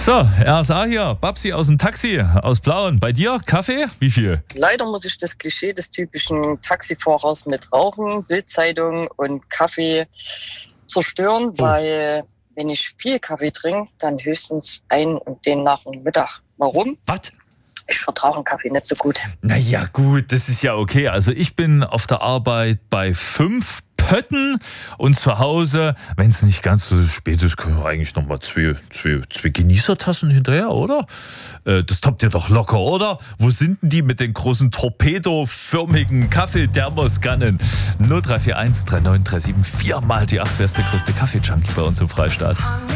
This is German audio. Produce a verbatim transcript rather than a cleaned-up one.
So, R S A hier, Babsi aus dem Taxi, aus Plauen. Bei dir, Kaffee? Wie viel? Leider muss ich das Klischee des typischen Taxifahrers mit Rauchen, Bildzeitung und Kaffee zerstören, Oh. weil wenn ich viel Kaffee trinke, dann höchstens ein und den nach dem Mittag. Warum? Was? Ich vertrage einen Kaffee nicht so gut. Naja, gut, das ist ja okay. Also ich bin auf der Arbeit bei fünf Pötten und zu Hause, wenn es nicht ganz so spät ist, können wir eigentlich nochmal zwei, zwei, zwei Genießertassen hinterher, oder? Äh, das toppt ihr doch locker, oder? Wo sind denn die mit den großen torpedoförmigen Kaffeethermoskannen? null drei vier eins drei neun drei sieben vier mal die acht, wer ist der größte Kaffee-Junkie bei uns im Freistaat?